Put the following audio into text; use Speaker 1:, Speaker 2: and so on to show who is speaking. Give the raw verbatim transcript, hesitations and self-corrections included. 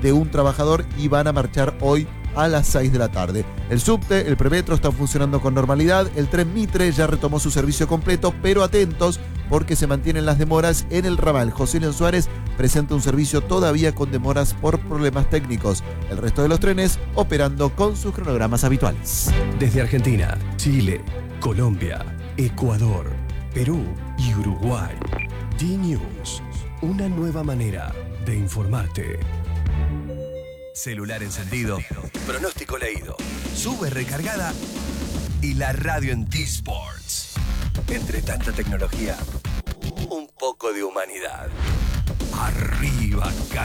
Speaker 1: de un trabajador y van a marchar hoy a las seis de la tarde. El subte, el premetro están funcionando con normalidad, el tren Mitre ya retomó su servicio completo, pero atentos porque se mantienen las demoras en el ramal. José León Suárez presenta un servicio todavía con demoras por problemas técnicos. El resto de los trenes operando con sus cronogramas habituales.
Speaker 2: Desde Argentina, Chile, Colombia, Ecuador, Perú y Uruguay. D-News, una nueva manera de informarte. Celular encendido, pronóstico leído, sube recargada y la radio en T-Sports. Entre tanta tecnología, un poco de humanidad. Arriba,